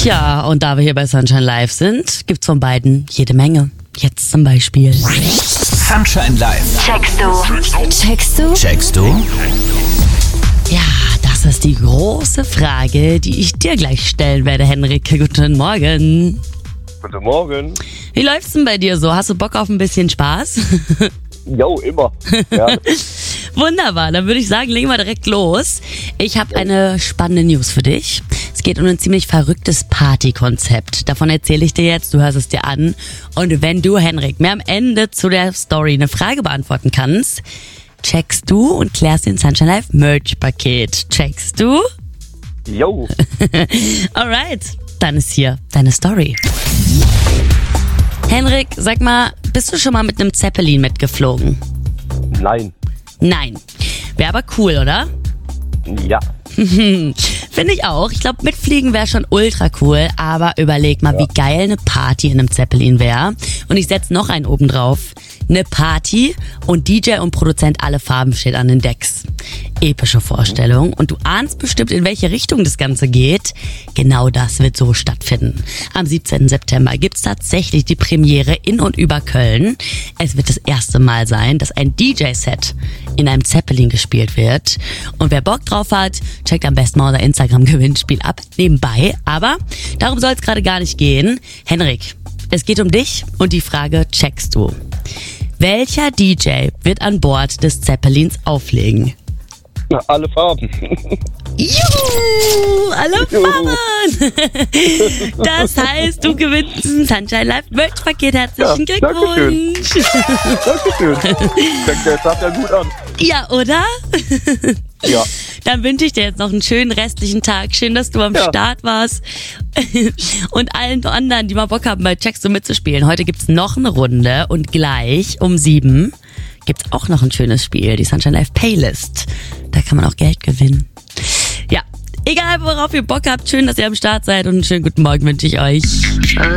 Tja, und da wir hier bei Sunshine Live sind, gibt's von beiden jede Menge. Jetzt zum Beispiel Sunshine Live. Checkst du? Checkst du? Checkst du? Ja, das ist die große Frage, die ich dir gleich stellen werde, Henrik. Guten Morgen. Guten Morgen. Wie läuft's denn bei dir so? Hast du Bock auf ein bisschen Spaß? Jo, immer. Ja. Wunderbar, dann würde ich sagen, legen wir direkt los. Ich habe eine spannende News für dich. Es geht um ein ziemlich verrücktes Partykonzept. Davon erzähle ich dir jetzt, du hörst es dir an. Und wenn du, Henrik, mir am Ende zu der Story eine Frage beantworten kannst, checkst du und klärst den Sunshine Live Merch-Paket. Checkst du? Jo. Alright, dann ist hier deine Story. Henrik, sag mal, bist du schon mal mit einem Zeppelin mitgeflogen? Nein. Nein. Wäre aber cool, oder? Ja. Finde ich auch. Ich glaube, mitfliegen wäre schon ultra cool, aber überleg mal, wie geil eine Party in einem Zeppelin wäre. Und ich setze noch einen oben drauf. Eine Party und DJ und Produzent alle Farben steht an den Decks. Epische Vorstellung. Und du ahnst bestimmt, in welche Richtung das Ganze geht. Genau das wird so stattfinden. Am 17. September gibt's tatsächlich die Premiere in und über Köln. Es wird das erste Mal sein, dass ein DJ-Set in einem Zeppelin gespielt wird. Und wer Bock drauf hat, checkt am besten mal unser Instagram-Gewinnspiel ab. Nebenbei. Aber darum soll es gerade gar nicht gehen. Henrik, es geht um dich und die Frage checkst du. Welcher DJ wird an Bord des Zeppelins auflegen? Na, alle Farben. Juhu, alle Farben! Das heißt, du gewinnst ein Sunshine Live Merch-Paket. Herzlichen Glückwunsch! Dankeschön. Das sah ja gut an. Ja, oder? Ja. Dann wünsche ich dir jetzt noch einen schönen restlichen Tag. Schön, dass du am Start warst. Und allen anderen, die mal Bock haben, bei Checkst du mitzuspielen. Heute gibt's noch eine Runde und gleich um 7 gibt's auch noch ein schönes Spiel, die Sunshine Live Playlist. Da kann man auch Geld gewinnen. Ja, egal worauf ihr Bock habt, schön, dass ihr am Start seid und einen schönen guten Morgen wünsche ich euch.